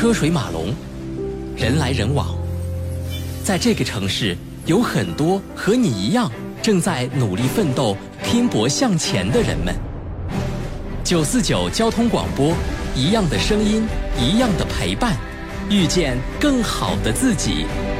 车水马龙，人来人往。在这个城市，有很多和你一样正在努力奋斗、拼搏向前的人们。949交通广播，一样的声音，一样的陪伴，遇见更好的自己。